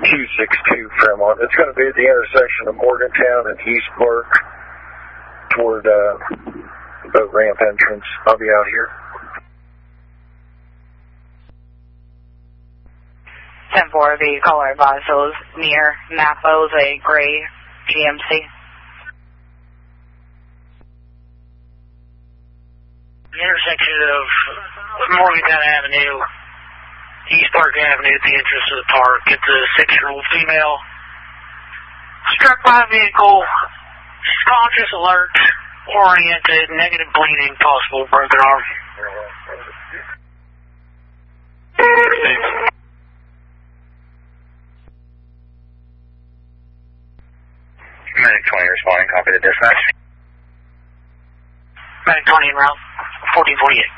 262 Fremont. It's going to be at the intersection of Morgantown and East Park toward the boat ramp entrance. I'll be out here. 10-4, the caller advised it was near Napa, it was a gray GMC. Intersection of Morgantown Avenue, East Park Avenue at the entrance of the park. It's a 6-year-old female struck by a vehicle. She's conscious, alert, oriented, negative bleeding, possible broken arm. Medic 20 responding, copy the dispatch. Medic 20 en route, 1448.